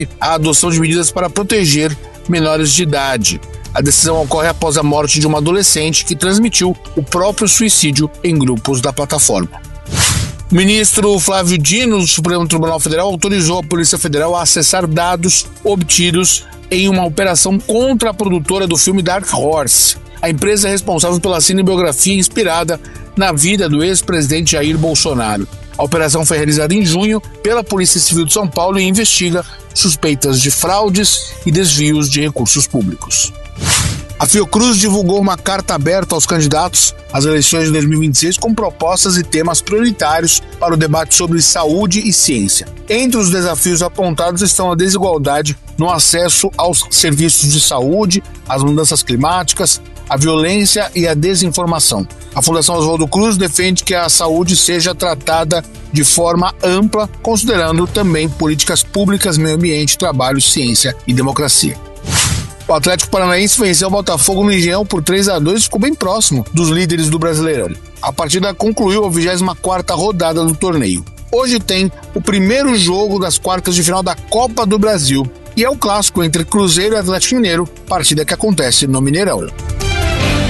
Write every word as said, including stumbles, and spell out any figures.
a adoção de medidas para proteger menores de idade. A decisão ocorre após a morte de uma adolescente que transmitiu o próprio suicídio em grupos da plataforma. O ministro Flávio Dino, do Supremo Tribunal Federal, autorizou a Polícia Federal a acessar dados obtidos em uma operação contra a produtora do filme Dark Horse. A empresa é responsável pela cinebiografia inspirada na vida do ex-presidente Jair Bolsonaro. A operação foi realizada em junho pela Polícia Civil de São Paulo e investiga suspeitas de fraudes e desvios de recursos públicos. A Fiocruz divulgou uma carta aberta aos candidatos às eleições de dois mil e vinte e seis com propostas e temas prioritários para o debate sobre saúde e ciência. Entre os desafios apontados estão a desigualdade no acesso aos serviços de saúde, as mudanças climáticas, a violência e a desinformação. A Fundação Oswaldo Cruz defende que a saúde seja tratada de forma ampla, considerando também políticas públicas, meio ambiente, trabalho, ciência e democracia. O Atlético Paranaense venceu o Botafogo no Engenhão por três a dois e ficou bem próximo dos líderes do Brasileirão. A partida concluiu a vigésima quarta rodada do torneio. Hoje tem o primeiro jogo das quartas de final da Copa do Brasil e é o clássico entre Cruzeiro e Atlético Mineiro, partida que acontece no Mineirão.